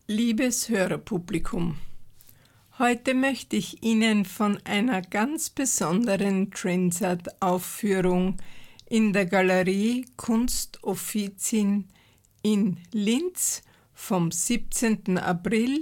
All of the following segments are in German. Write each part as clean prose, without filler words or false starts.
Liebes Hörerpublikum, heute möchte ich Ihnen von einer ganz besonderen Trensart-Aufführung in der Galerie Kunst Offizin in Linz vom 17. April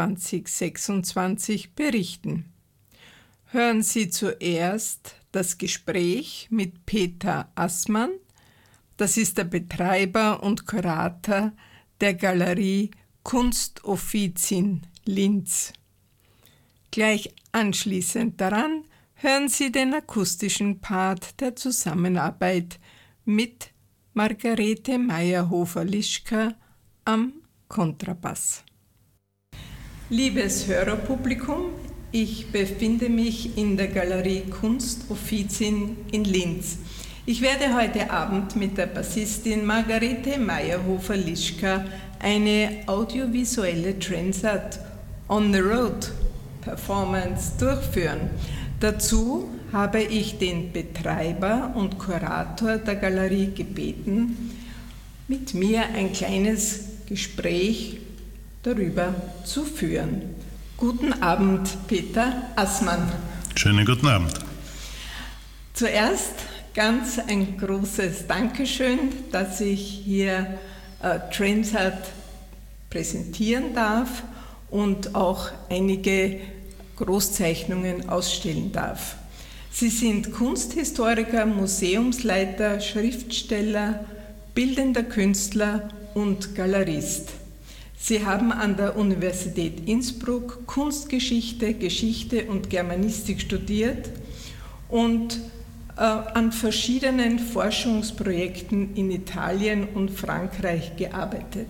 2026 berichten. Hören Sie zuerst das Gespräch mit Peter Assmann, das ist der Betreiber und Kurator der Galerie Kunst Offizin Linz. Gleich anschließend daran hören Sie den akustischen Part der Zusammenarbeit mit Margarete Meyerhofer-Lischka am Kontrabass. Liebes Hörerpublikum, ich befinde mich in der Galerie Kunst Offizin in Linz. Ich werde heute Abend mit der Bassistin Margarete Meyerhofer-Lischka eine audiovisuelle Trensart on the Road Performance durchführen. Dazu habe ich den Betreiber und Kurator der Galerie gebeten, mit mir ein kleines Gespräch darüber zu führen. Guten Abend, Peter Assmann. Schönen guten Abend. Zuerst ganz ein großes Dankeschön, dass ich hier Trensart präsentieren darf und auch einige Großzeichnungen ausstellen darf. Sie sind Kunsthistoriker, Museumsleiter, Schriftsteller, bildender Künstler und Galerist. Sie haben an der Universität Innsbruck Kunstgeschichte, Geschichte und Germanistik studiert und an verschiedenen Forschungsprojekten in Italien und Frankreich gearbeitet.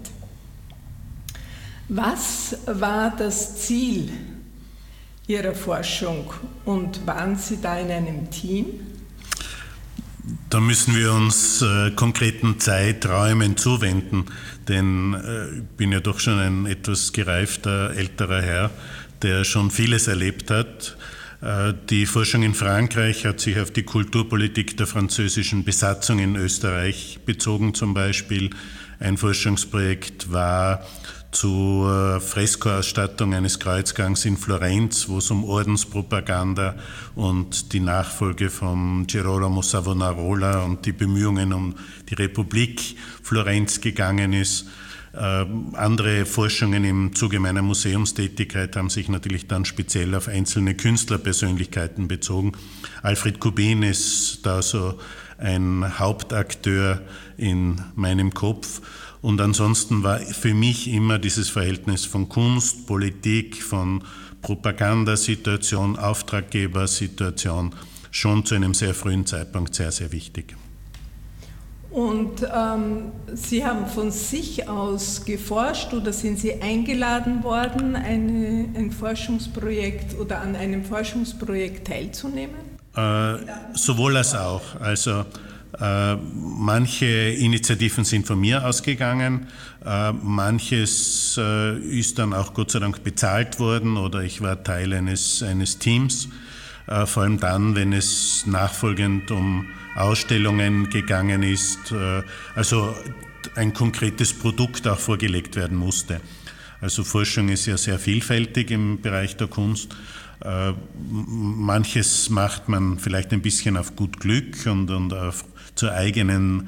Was war das Ziel Ihrer Forschung und waren Sie da in einem Team? Da müssen wir uns konkreten Zeiträumen zuwenden, denn ich bin ja doch schon ein etwas gereifter älterer Herr, der schon vieles erlebt hat. Die Forschung in Frankreich hat sich auf die Kulturpolitik der französischen Besatzung in Österreich bezogen zum Beispiel. Ein Forschungsprojekt war zur Freskoausstattung eines Kreuzgangs in Florenz, wo es um Ordenspropaganda und die Nachfolge von Girolamo Savonarola und die Bemühungen um die Republik Florenz gegangen ist. Andere Forschungen im Zuge meiner Museumstätigkeit haben sich natürlich dann speziell auf einzelne Künstlerpersönlichkeiten bezogen. Alfred Kubin ist da so ein Hauptakteur in meinem Kopf. Und ansonsten war für mich immer dieses Verhältnis von Kunst, Politik, von Propagandasituation, Auftraggebersituation schon zu einem sehr frühen Zeitpunkt sehr, sehr wichtig. Und Sie haben von sich aus geforscht oder sind Sie eingeladen worden, ein Forschungsprojekt oder an einem Forschungsprojekt teilzunehmen? Sowohl als auch. Also manche Initiativen sind von mir ausgegangen, manches ist dann auch Gott sei Dank bezahlt worden oder ich war Teil eines Teams. Vor allem dann, wenn es nachfolgend um Ausstellungen gegangen ist, also ein konkretes Produkt auch vorgelegt werden musste. Also Forschung ist ja sehr vielfältig im Bereich der Kunst. Manches macht man vielleicht ein bisschen auf gut Glück und auf zur eigenen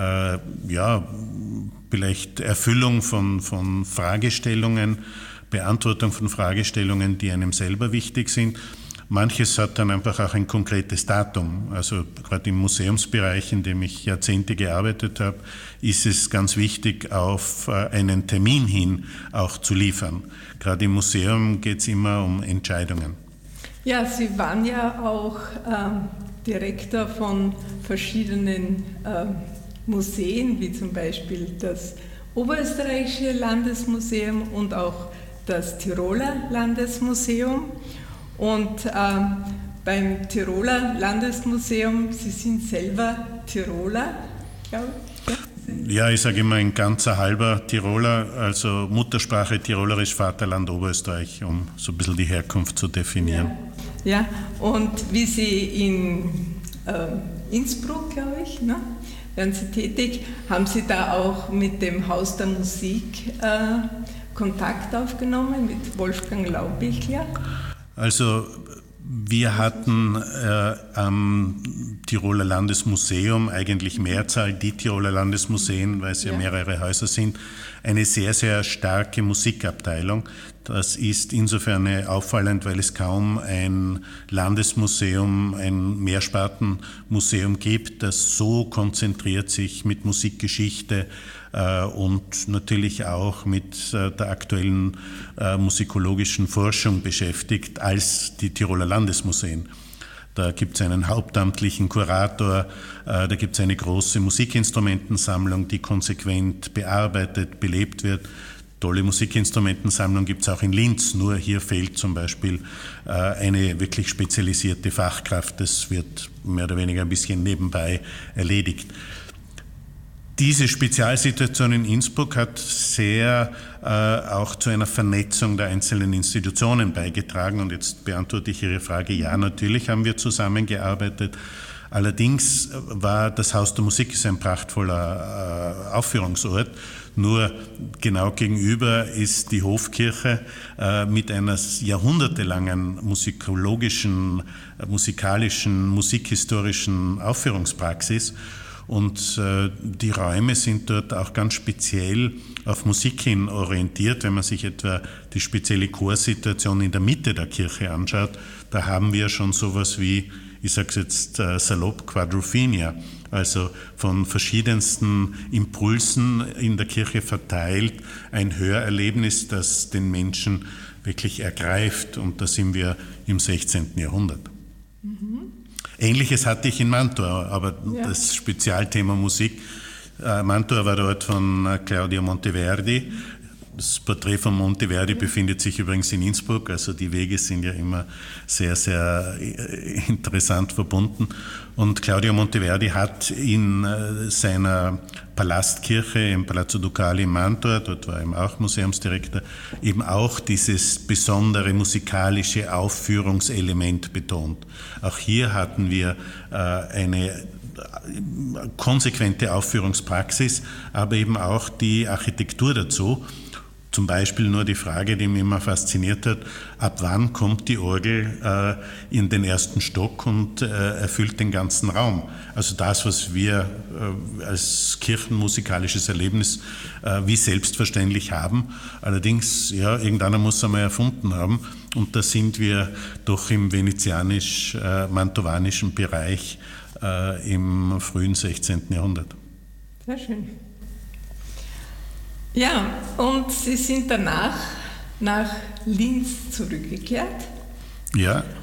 vielleicht Erfüllung von Fragestellungen, Beantwortung von Fragestellungen, die einem selber wichtig sind. Manches hat dann einfach auch ein konkretes Datum. Also gerade im Museumsbereich, in dem ich Jahrzehnte gearbeitet habe, ist es ganz wichtig, auf einen Termin hin auch zu liefern. Gerade im Museum geht es immer um Entscheidungen. Ja, Sie waren ja auch Direktor von verschiedenen Museen, wie zum Beispiel das Oberösterreichische Landesmuseum und auch das Tiroler Landesmuseum. Und beim Tiroler Landesmuseum, Sie sind selber Tiroler, glaube ich. Ja, ich sage immer ein ganzer halber Tiroler, also Muttersprache Tirolerisch, Vaterland Oberösterreich, um so ein bisschen die Herkunft zu definieren. Ja. Und wie Sie in Innsbruck, glaube ich, ne, werden Sie tätig, haben Sie da auch mit dem Haus der Musik Kontakt aufgenommen mit Wolfgang Laubichler? Also wir hatten am Tiroler Landesmuseum, eigentlich Mehrzahl, die Tiroler Landesmuseen, weil es ja mehrere Häuser sind, eine sehr, sehr starke Musikabteilung. Das ist insofern auffallend, weil es kaum ein Landesmuseum, ein Mehrspartenmuseum gibt, das so konzentriert sich mit Musikgeschichte und natürlich auch mit der aktuellen musikologischen Forschung beschäftigt als die Tiroler Landesmuseen. Da gibt es einen hauptamtlichen Kurator, da gibt es eine große Musikinstrumentensammlung, die konsequent bearbeitet, belebt wird. Tolle Musikinstrumentensammlung gibt es auch in Linz, nur hier fehlt zum Beispiel eine wirklich spezialisierte Fachkraft. Das wird mehr oder weniger ein bisschen nebenbei erledigt. Diese Spezialsituation in Innsbruck hat sehr auch zu einer Vernetzung der einzelnen Institutionen beigetragen. Und jetzt beantworte ich Ihre Frage. Ja, natürlich haben wir zusammengearbeitet. Allerdings war das Haus der Musik ist ein prachtvoller Aufführungsort. Nur genau gegenüber ist die Hofkirche mit einer jahrhundertelangen musikalischen, musikhistorischen Aufführungspraxis. Und die Räume sind dort auch ganz speziell auf Musik hin orientiert. Wenn man sich etwa die spezielle Chorsituation in der Mitte der Kirche anschaut, da haben wir schon sowas wie, ich sage es jetzt salopp, Quadrophenia, also von verschiedensten Impulsen in der Kirche verteilt, ein Hörerlebnis, das den Menschen wirklich ergreift. Und da sind wir im 16. Jahrhundert. Ähnliches hatte ich in Mantua, aber das Spezialthema Musik. Mantua war der Ort von Claudio Monteverdi. Das Porträt von Monteverdi befindet sich übrigens in Innsbruck, also die Wege sind ja immer sehr, sehr interessant verbunden. Und Claudio Monteverdi hat in seiner Palastkirche im Palazzo Ducali in Mantua, dort war er eben auch Museumsdirektor, eben auch dieses besondere musikalische Aufführungselement betont. Auch hier hatten wir eine konsequente Aufführungspraxis, aber eben auch die Architektur dazu. Zum Beispiel nur die Frage, die mich immer fasziniert hat, ab wann kommt die Orgel in den ersten Stock und erfüllt den ganzen Raum. Also das, was wir als kirchenmusikalisches Erlebnis wie selbstverständlich haben. Allerdings, ja, irgendeiner muss es einmal erfunden haben. Und da sind wir doch im venezianisch-mantovanischen Bereich im frühen 16. Jahrhundert. Sehr schön. Ja, und Sie sind danach nach Linz zurückgekehrt? Ja.